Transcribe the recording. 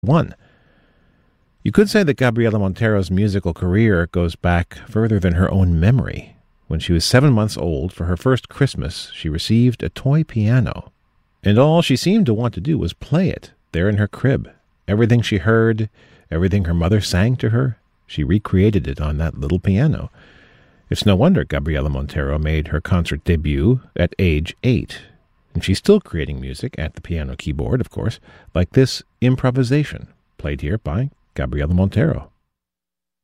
1. You could say that Gabriela Montero's musical career goes back further than her own memory. When she was 7 months old, for her first Christmas, she received a toy piano. And all she seemed to want to do was play it, there in her crib. Everything she heard, everything her mother sang to her, she recreated it on that little piano. It's no wonder Gabriela Montero made her concert debut at age 8. And she's still creating music at the piano keyboard, of course, like this improvisation, played here by Gabriela Montero.